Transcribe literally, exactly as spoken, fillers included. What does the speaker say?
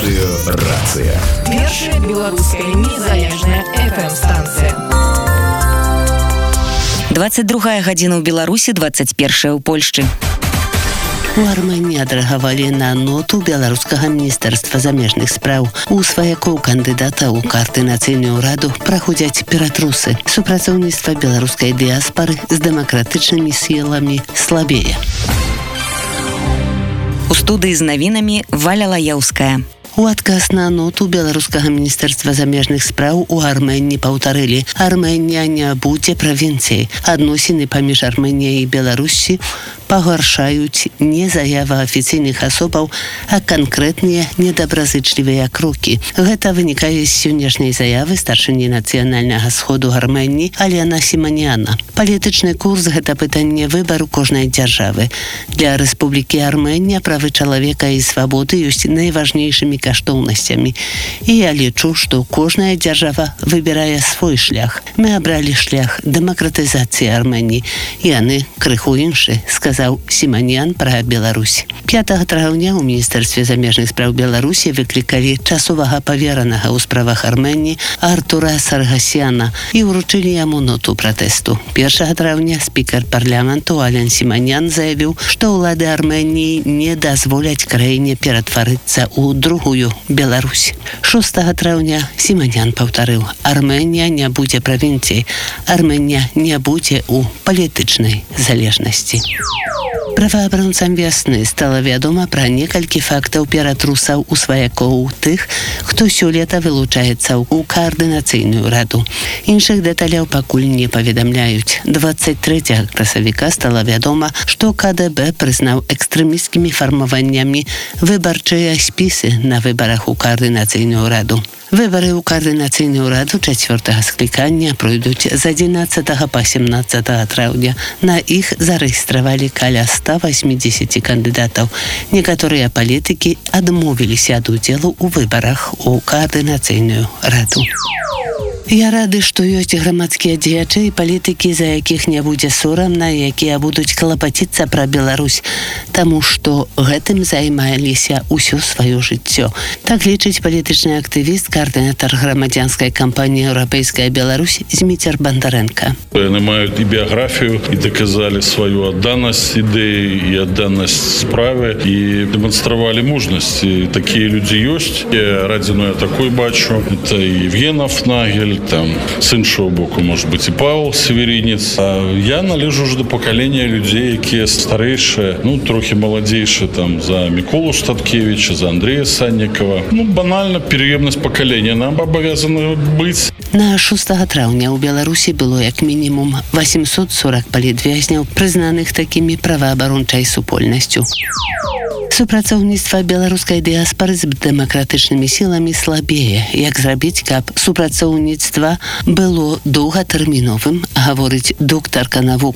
Радыё Рацыя. Першая беларуская незалежная эф эм-станцыя. двадцать другая гадзіна ў Беларусі, двадцать першая ў Польшчы. У Арменіі адрэагавалі на ноту беларускага міністэрства замежных спраў. У сваякоў кандыдата ў каардынацыйную раду праходзяць ператрусы. Супрацоўніцтва беларускай дыяспары з дэмакратычнымі сіламі слабее. У студыі з навінамі Валя Лаяўская. У адказ на ноту беларускага міністэрства замежных спраў у Арменіі паўтарылі: Арменія не будзе правінцыяй. Адносіны паміж Арменіяй і Беларуссі пагаршаюць не заява афіцыйных асобаў, а канкрэтныя недабразычлівыя крокі. Гэта вынікае з сённяшняй заявы старшыні нацыянальнага сходу Арменіі Алена Сіманяна. Палітычны курс — гэта пытанне выбару кожнай дзяржавы. Для Рэспублікі Арменія правы чалавека і свабоды ёсць найважнейшымі каштоўнасцямі. І я лічу, што кожная дзяржава выбірае свой шлях. Мы абралі шлях дэмакратызацыі Арменіі. Яны крыху іншы, сказаў Сіманян пра Беларусь. пятага траўня ў Міністэрстве замежных спраў Беларусі выклікалі часовага паверанага ў справах Арменіі Артура Саргасяна і ўручылі яму ноту пратэсту. першага траўня спікер парламенту Ален Сіманян заявіў, што ўлады Арменіі не дазволяць краіне ператварыцца ў другую Беларусь. шостага траўня Сіманян паўтарыў: Арменія не будзе правінцыяй, Арменія не будзе ў палітычнай залежнасці. Праваабаронцам вясны стала вядома пра некалькі фактаў ператрусаў у сваякоў тых, хто сёлета вылучаецца ў каардынацыйную раду. Іншых дэталяў пакуль не паведамляюць. двадцать трэцяга красавіка стала вядома, што ка дэ бэ прызнаў экстрэмісцкімі фармаваннямі выбарчыя спісы на выбарах у каардынацыйную раду. Выбары ў каардынацыйную раду чацвёртага склікання пройдуць з адзінаццатага па семнаццатае траўня. На іх зарэгістравалі каля ста восьмідзесяці кандыдатаў. Некаторыя палітыкі адмовіліся ад удзелу ў выбарах у каардынацыйную раду. Я рады, што ёсць грамадскія дзеячы і палітыкі, за якіх не будзе сорамна, якія будуць клапаціцца пра Беларусь, таму што гэтым займаліся ўсё сваё жыццё. Так лічыць палітычны актывіст, каардынатар грамадзянскай кампаніі «Еўрапейская Беларусь» Зміцер Бандарэнка. Яны маюць і біяграфію, і даказалі сваю адданасць ідэі, і адданасць справе, і дэманстравалі мужнасць. І такія людзі ёсць. Я радзіну я такой бачу. Это і Евгенов Нагель, там, з іншого боку, може бути, і Павел Северінець. А я належу ж до покоління людей, які старейші, ну, трохи молодейші, там, за Миколу Статкевича, за Андрея Санникова. Ну, банально, переемность поколения нам обовязаны быць. На шостага траўня ў Беларусі было як мінімум восемьсот сорок палітвязняў, прызнаных такімі праваабарончай супольнасцю. Супрацоўніцтва беларускай дыяспары з дэмакратычнымі сіламі слабее. Як зрабіць, каб супрацоўніцтва было доўгатэрміновым, гаворыць доктарка навук